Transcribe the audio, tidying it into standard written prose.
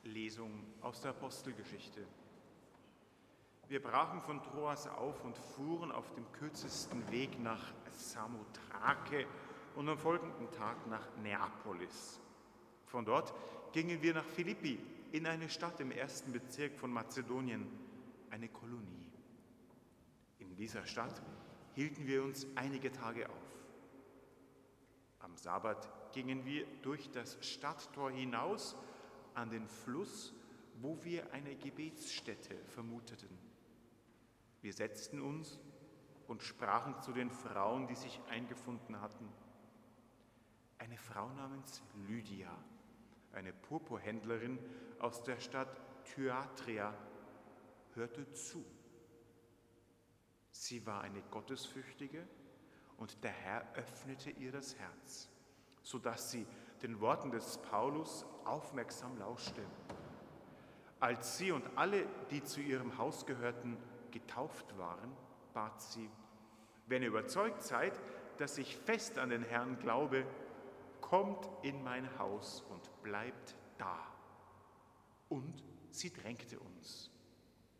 Lesung aus der Apostelgeschichte. Wir brachen von Troas auf und fuhren auf dem kürzesten Weg nach Samothrake und am folgenden Tag nach Neapolis. Von dort gingen wir nach Philippi, in eine Stadt im 1. Bezirk von Mazedonien, eine Kolonie. In dieser Stadt hielten wir uns einige Tage auf. Am Sabbat gingen wir durch das Stadttor hinaus an den Fluss, wo wir eine Gebetsstätte vermuteten. Wir setzten uns und sprachen zu den Frauen, die sich eingefunden hatten. Eine Frau namens Lydia, eine Purpurhändlerin aus der Stadt Thyatira, hörte zu. Sie war eine Gottesfürchtige und der Herr öffnete ihr das Herz, sodass sie den Worten des Paulus aufmerksam lauschte. Als sie und alle, die zu ihrem Haus gehörten, getauft waren, bat sie: Wenn ihr überzeugt seid, dass ich fest an den Herrn glaube, kommt in mein Haus und bleibt da. Und sie drängte uns.